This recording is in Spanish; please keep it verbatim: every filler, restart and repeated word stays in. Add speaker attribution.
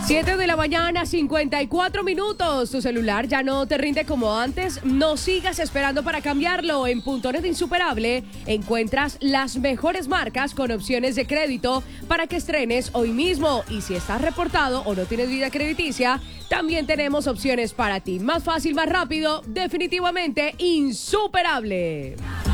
Speaker 1: siete de la mañana, cincuenta y cuatro minutos. Tu celular ya no te rinde como antes. No sigas esperando para cambiarlo. En Puntones de Insuperable encuentras las mejores marcas con opciones de crédito para que estrenes hoy mismo. Y si estás reportado o no tienes vida crediticia, también tenemos opciones para ti. Más fácil, más rápido, definitivamente Insuperable.